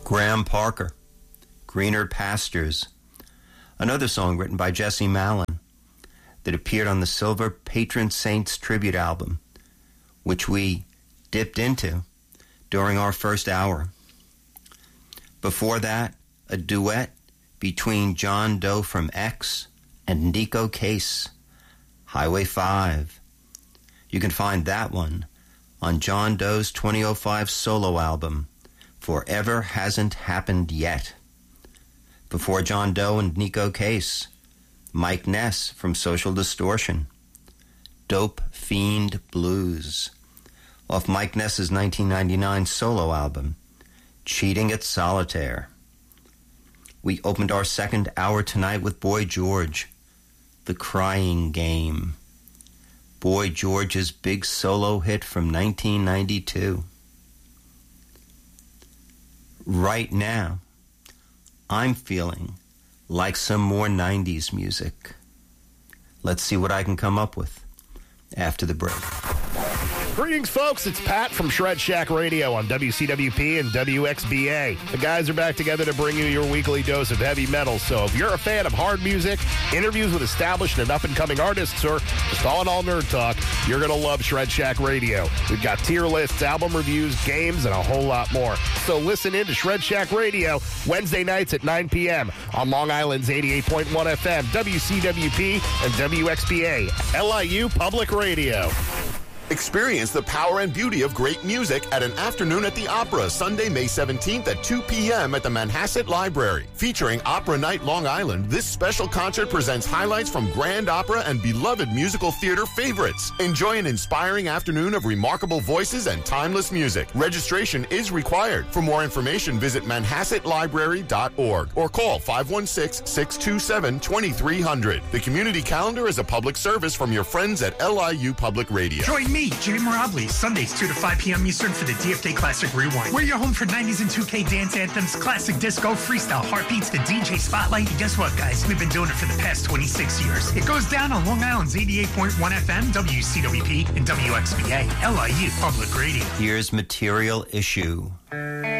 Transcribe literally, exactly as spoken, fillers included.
Graham Parker, Greener Pastures, another song written by Jesse Malin that appeared on the Silver Patron Saints tribute album, which we dipped into during our first hour. Before that, a duet between John Doe from X and Nico Case, Highway five. You can find that one on John Doe's twenty oh five solo album, Forever Hasn't Happened Yet. Before John Doe and Nico Case, Mike Ness from Social Distortion, Dope Fiend Blues, off Mike Ness's nineteen ninety-nine solo album, Cheating at Solitaire. We opened our second hour tonight with Boy George, The Crying Game, Boy George's big solo hit from nineteen ninety-two. Right now, I'm feeling like some more nineties music. Let's see what I can come up with after the break. Greetings, folks. It's Pat from Shred Shack Radio on W C W P and W X B A. The guys are back together to bring you your weekly dose of heavy metal. So if you're a fan of hard music, interviews with established and up-and-coming artists, or just all-in-all nerd talk, you're going to love Shred Shack Radio. We've got tier lists, album reviews, games, and a whole lot more. So listen in to Shred Shack Radio Wednesday nights at nine p.m. on Long Island's eighty-eight point one F M, W C W P, and W X B A, L I U Public Radio. Experience the power and beauty of great music at an afternoon at the Opera, Sunday, May seventeenth at two p.m. at the Manhasset Library. Featuring Opera Night Long Island, this special concert presents highlights from grand opera and beloved musical theater favorites. Enjoy an inspiring afternoon of remarkable voices and timeless music. Registration is required. For more information, visit manhasset library dot org or call five one six, six two seven, two three zero zero. The community calendar is a public service from your friends at L I U Public Radio. Join me, Jay Morabli, Sundays two to five p.m. Eastern for the D F K Classic Rewind. We're your home for nineties and two K dance anthems, classic disco, freestyle, heartbeats, the D J spotlight. And guess what, guys? We've been doing it for the past twenty-six years. It goes down on Long Island's eighty-eight point one F M, W C W P, and W X B A, L I U Public Radio. Here's Material Issue.